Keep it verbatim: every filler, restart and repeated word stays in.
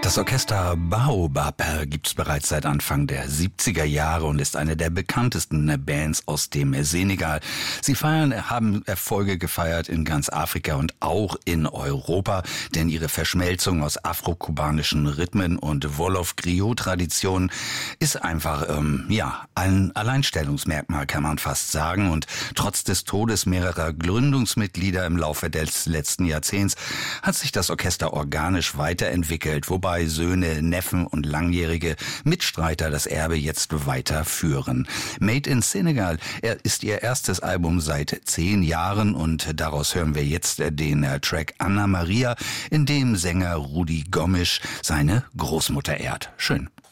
Das Orchester Baobab gibt's bereits seit Anfang der siebziger Jahre und ist eine der bekanntesten Bands aus dem Senegal. Sie feiern, haben Erfolge gefeiert in ganz Afrika und auch in Europa, denn ihre Verschmelzung aus afro-kubanischen Rhythmen und Wolof-Griot-Traditionen ist einfach, ähm, ja, ein Alleinstellungsmerkmal, kann man fast sagen. Und trotz des Todes mehrerer Gründungsmitglieder im Laufe des letzten Jahrzehnts hat sich das Orchester organisch weiterentwickelt, wobei Söhne, Neffen und langjährige Mitstreiter das Erbe jetzt weiterführen. Made in Senegal ist ihr erstes Album seit zehn Jahren und daraus hören wir jetzt den Track Anna Maria, in dem Sänger Rudi Gomisch seine Großmutter ehrt. Schön.